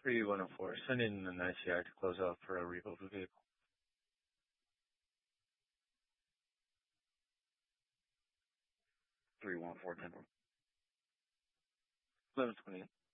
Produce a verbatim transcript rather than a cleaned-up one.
three one zero four. Send in an I C R to close out for a repo of the vehicle. three one four Temple. eleven twenty-eight.